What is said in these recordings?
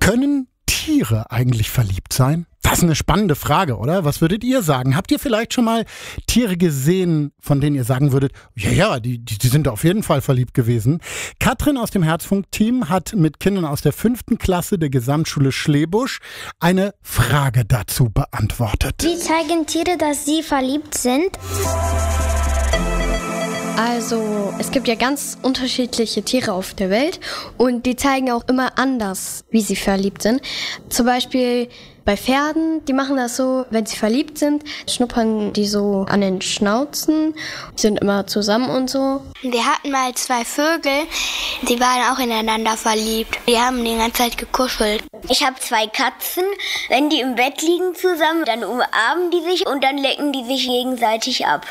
Können Tiere eigentlich verliebt sein? Das ist eine spannende Frage, oder? Was würdet ihr sagen? Habt ihr vielleicht schon mal Tiere gesehen, von denen ihr sagen würdet, die sind auf jeden Fall verliebt gewesen? Katrin aus dem Herzfunk-Team hat mit Kindern aus der 5. Klasse der Gesamtschule Schlebusch eine Frage dazu beantwortet. Wie zeigen Tiere, dass sie verliebt sind? Also, es gibt ja ganz unterschiedliche Tiere auf der Welt und die zeigen auch immer anders, wie sie verliebt sind. Zum Beispiel bei Pferden, die machen das so, wenn sie verliebt sind, schnuppern die so an den Schnauzen, sind immer zusammen und so. Wir hatten mal 2 Vögel, die waren auch ineinander verliebt. Die haben die ganze Zeit gekuschelt. Ich habe 2 Katzen, wenn die im Bett liegen zusammen, dann umarmen die sich und dann lecken die sich gegenseitig ab.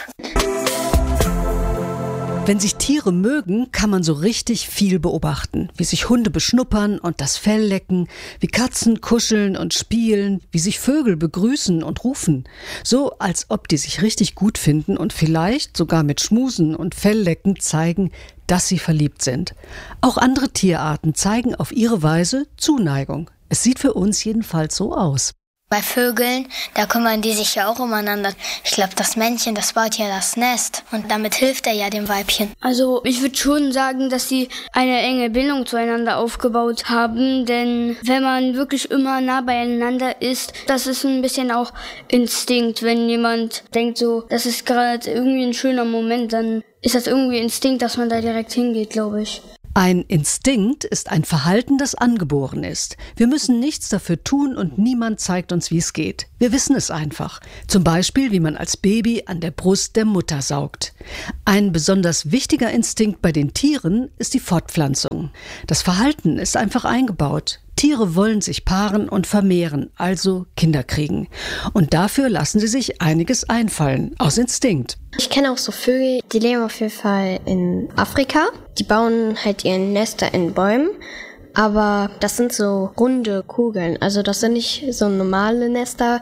Wenn sich Tiere mögen, kann man so richtig viel beobachten. Wie sich Hunde beschnuppern und das Fell lecken, wie Katzen kuscheln und spielen, wie sich Vögel begrüßen und rufen. So, als ob die sich richtig gut finden und vielleicht sogar mit Schmusen und Felllecken zeigen, dass sie verliebt sind. Auch andere Tierarten zeigen auf ihre Weise Zuneigung. Es sieht für uns jedenfalls so aus. Bei Vögeln, da kümmern die sich ja auch umeinander. Ich glaube, das Männchen, das baut ja das Nest und damit hilft er ja dem Weibchen. Also ich würde schon sagen, dass sie eine enge Bindung zueinander aufgebaut haben, denn wenn man wirklich immer nah beieinander ist, das ist ein bisschen auch Instinkt. Wenn jemand denkt so, das ist gerade irgendwie ein schöner Moment, dann ist das irgendwie Instinkt, dass man da direkt hingeht, glaube ich. Ein Instinkt ist ein Verhalten, das angeboren ist. Wir müssen nichts dafür tun und niemand zeigt uns, wie es geht. Wir wissen es einfach. Zum Beispiel, wie man als Baby an der Brust der Mutter saugt. Ein besonders wichtiger Instinkt bei den Tieren ist die Fortpflanzung. Das Verhalten ist einfach eingebaut. Tiere wollen sich paaren und vermehren, also Kinder kriegen. Und dafür lassen sie sich einiges einfallen, aus Instinkt. Ich kenne auch so Vögel, die leben auf jeden Fall in Afrika. Die bauen halt ihre Nester in Bäumen. Aber das sind so runde Kugeln, also das sind nicht so normale Nester.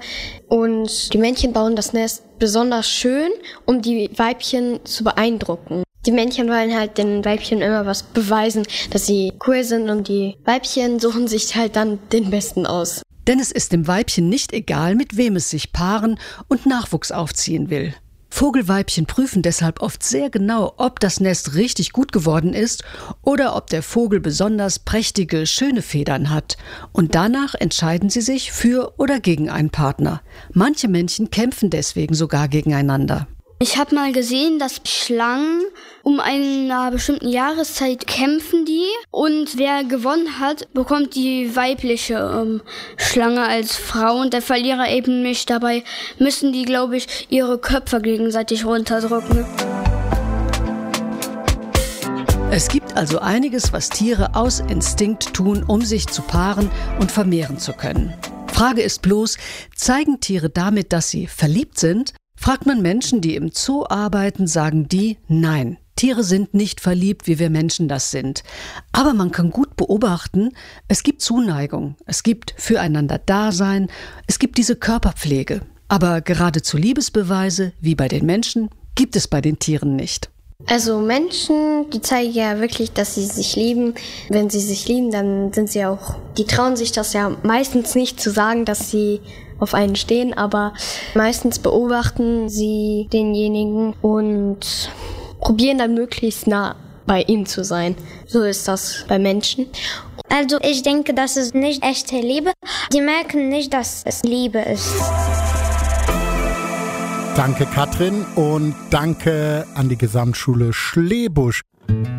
Und die Männchen bauen das Nest besonders schön, um die Weibchen zu beeindrucken. Die Männchen wollen halt den Weibchen immer was beweisen, dass sie cool sind und die Weibchen suchen sich halt dann den Besten aus. Denn es ist dem Weibchen nicht egal, mit wem es sich paaren und Nachwuchs aufziehen will. Vogelweibchen prüfen deshalb oft sehr genau, ob das Nest richtig gut geworden ist oder ob der Vogel besonders prächtige, schöne Federn hat. Und danach entscheiden sie sich für oder gegen einen Partner. Manche Männchen kämpfen deswegen sogar gegeneinander. Ich habe mal gesehen, dass Schlangen um einer bestimmten Jahreszeit kämpfen die und wer gewonnen hat, bekommt die weibliche Schlange als Frau und der Verlierer eben nicht. Dabei müssen die, glaube ich, ihre Köpfe gegenseitig runterdrücken. Es gibt also einiges, was Tiere aus Instinkt tun, um sich zu paaren und vermehren zu können. Frage ist bloß, zeigen Tiere damit, dass sie verliebt sind? Fragt man Menschen, die im Zoo arbeiten, sagen die, nein, Tiere sind nicht verliebt, wie wir Menschen das sind. Aber man kann gut beobachten, es gibt Zuneigung, es gibt füreinander Dasein, es gibt diese Körperpflege. Aber geradezu Liebesbeweise, wie bei den Menschen, gibt es bei den Tieren nicht. Also Menschen, die zeigen ja wirklich, dass sie sich lieben. Wenn sie sich lieben, dann sind sie auch, die trauen sich das ja meistens nicht zu sagen, dass sie auf einen stehen, aber meistens beobachten sie denjenigen und probieren dann möglichst nah bei ihm zu sein. So ist das bei Menschen. Also ich denke, das ist nicht echte Liebe. Die merken nicht, dass es Liebe ist. Danke Katrin und danke an die Gesamtschule Schlebusch.